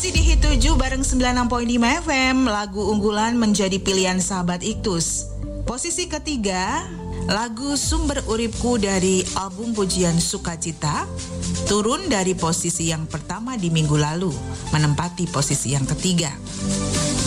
Masih di Hit 7 bareng 96.5 FM, lagu unggulan menjadi pilihan sahabat Iktus. Posisi ketiga, lagu Sumber Uripku dari album Pujian Sukacita, turun dari posisi yang pertama di minggu lalu, menempati posisi yang ketiga.